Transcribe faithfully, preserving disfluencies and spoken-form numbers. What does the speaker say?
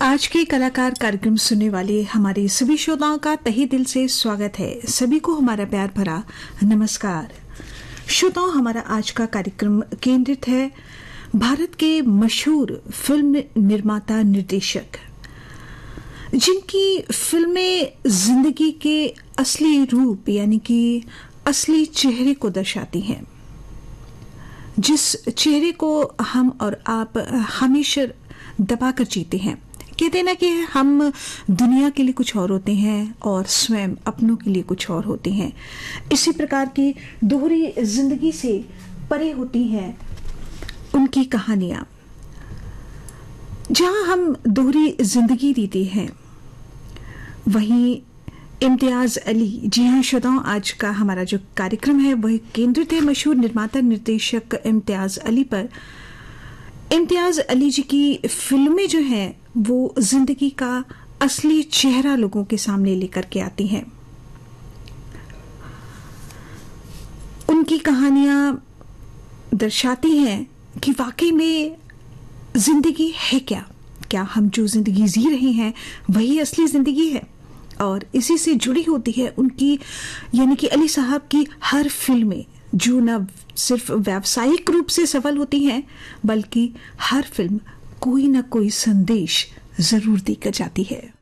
आज के कलाकार कार्यक्रम सुनने वाले हमारे सभी श्रोताओं का तहे दिल से स्वागत है। सभी को हमारा प्यार भरा नमस्कार। श्रोताओं, हमारा आज का कार्यक्रम केंद्रित है भारत के मशहूर फिल्म निर्माता निर्देशक, जिनकी फिल्में जिंदगी के असली रूप यानी कि असली चेहरे को दर्शाती हैं, जिस चेहरे को हम और आप हमेशा दबाकर जीते हैं। कहते ना कि हम दुनिया के लिए कुछ और होते हैं और स्वयं अपनों के लिए कुछ और होते हैं। इसी प्रकार की दोहरी जिंदगी से परे होती हैं उनकी कहानियां। जहां हम दोहरी जिंदगी जीते हैं, वहीं इम्तियाज अली, जी हाँ श्रोताओं, आज का हमारा जो कार्यक्रम है वह केंद्रित है मशहूर निर्माता निर्देशक इम्तियाज अली पर। इम्तियाज अली जी की फिल्में जो हैं वो जिंदगी का असली चेहरा लोगों के सामने लेकर के आती हैं। उनकी कहानियां दर्शाती हैं कि वाकई में जिंदगी है क्या क्या हम जो जिंदगी जी रहे हैं वही असली जिंदगी है। और इसी से जुड़ी होती है उनकी यानी कि अली साहब की हर फिल्में, जो न सिर्फ व्यावसायिक रूप से सफल होती हैं बल्कि हर फिल्म कोई ना कोई संदेश जरूर देकर जाती है।